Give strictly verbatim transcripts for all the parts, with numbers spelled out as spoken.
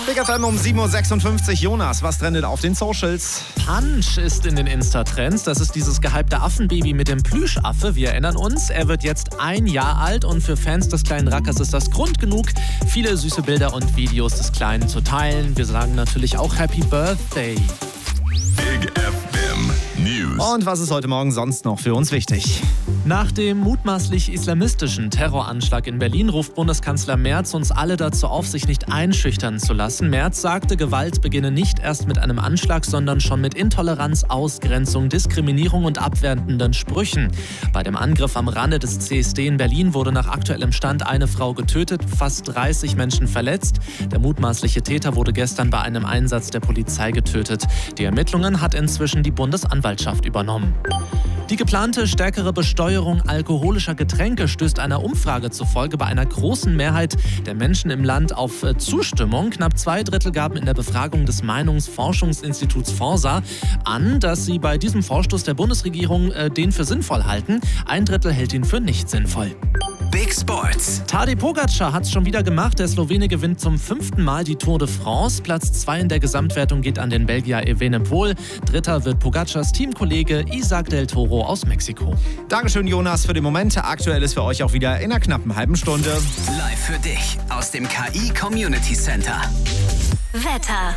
Big F M um sieben Uhr sechsundfünfzig. Jonas, was trendet auf den Socials? Punch ist in den Insta-Trends. Das ist dieses gehypte Affenbaby mit dem Plüschaffe. Wir erinnern uns, er wird jetzt ein Jahr alt und für Fans des kleinen Rackers ist das Grund genug, viele süße Bilder und Videos des Kleinen zu teilen. Wir sagen natürlich auch Happy Birthday. Big F M News. Und was ist heute Morgen sonst noch für uns wichtig? Nach dem mutmaßlich islamistischen Terroranschlag in Berlin ruft Bundeskanzler Merz uns alle dazu auf, sich nicht einschüchtern zu lassen. Merz sagte, Gewalt beginne nicht erst mit einem Anschlag, sondern schon mit Intoleranz, Ausgrenzung, Diskriminierung und abwertenden Sprüchen. Bei dem Angriff am Rande des C S D in Berlin wurde nach aktuellem Stand eine Frau getötet, fast dreißig Menschen verletzt. Der mutmaßliche Täter wurde gestern bei einem Einsatz der Polizei getötet. Die Ermittlungen hat inzwischen die Bundesanwaltschaft übernommen. Die geplante stärkere Besteuerung alkoholischer Getränke stößt einer Umfrage zufolge bei einer großen Mehrheit der Menschen im Land auf Zustimmung. Knapp zwei Drittel gaben in der Befragung des Meinungsforschungsinstituts Forsa an, dass sie bei diesem Vorstoß der Bundesregierung äh, den für sinnvoll halten. Ein Drittel hält ihn für nicht sinnvoll. Big Sports. Tadej Pogačar hat es schon wieder gemacht. Der Slowene gewinnt zum fünften Mal die Tour de France. Platz zwei in der Gesamtwertung geht an den Belgier Evenepoel. Dritter wird Pogacars Teamkollege Isaac del Toro aus Mexiko. Dankeschön, Jonas, für den Moment. Aktuell ist für euch auch wieder in einer knappen halben Stunde. Live für dich aus dem K I Community Center. Wetter.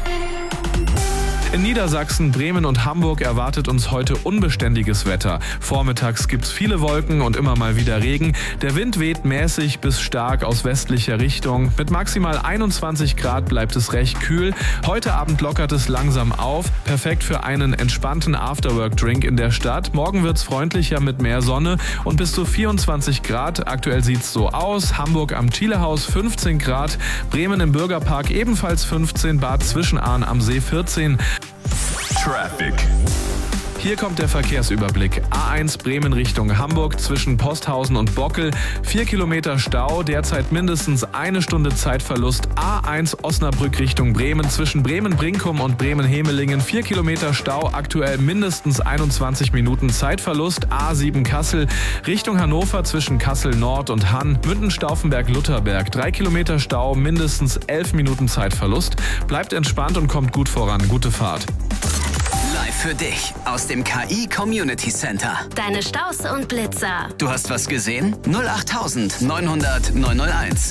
In Niedersachsen, Bremen und Hamburg erwartet uns heute unbeständiges Wetter. Vormittags gibt's viele Wolken und immer mal wieder Regen. Der Wind weht mäßig bis stark aus westlicher Richtung. Mit maximal einundzwanzig Grad bleibt es recht kühl. Heute Abend lockert es langsam auf. Perfekt für einen entspannten Afterwork-Drink in der Stadt. Morgen wird's freundlicher mit mehr Sonne und bis zu vierundzwanzig Grad. Aktuell sieht's so aus. Hamburg am Thielehaus fünfzehn Grad. Bremen im Bürgerpark ebenfalls fünfzehn. Bad Zwischenahn am See vierzehn. Traffic. Hier kommt der Verkehrsüberblick. A eins Bremen Richtung Hamburg zwischen Posthausen und Bockel. Vier Kilometer Stau, derzeit mindestens eine Stunde Zeitverlust. A eins Osnabrück Richtung Bremen zwischen Bremen-Brinkum und Bremen-Hemelingen. Vier Kilometer Stau, aktuell mindestens einundzwanzig Minuten Zeitverlust. A sieben Kassel Richtung Hannover zwischen Kassel Nord und Hann. Münden-Stauffenberg-Lutherberg. Drei Kilometer Stau, mindestens elf Minuten Zeitverlust. Bleibt entspannt und kommt gut voran. Gute Fahrt. Live für dich aus dem K I Community Center. Deine Staus und Blitzer. Du hast was gesehen? null acht neun hundert neun null eins.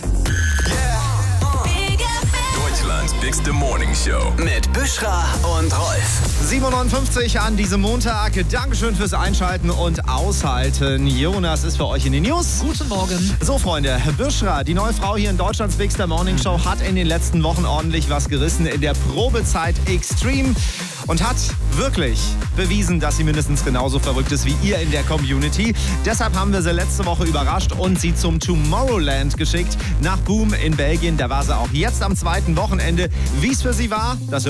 Big F M. Deutschlands bigste Morning Show. Mit Büschra und Rolf. sieben Uhr neunundfünfzig an diesem Montag. Dankeschön fürs Einschalten und Aushalten. Jonas ist für euch in den News. Guten Morgen. So, Freunde, Büschra, die neue Frau hier in Deutschlands bigster Morning Show, hat in den letzten Wochen ordentlich was gerissen in der Probezeit Extreme und hat wirklich bewiesen, dass sie mindestens genauso verrückt ist wie ihr in der Community. Deshalb haben wir sie letzte Woche überrascht und sie zum Tomorrowland geschickt nach Boom in Belgien. Da war sie auch jetzt am zweiten Wochenende. Wie es für sie war, das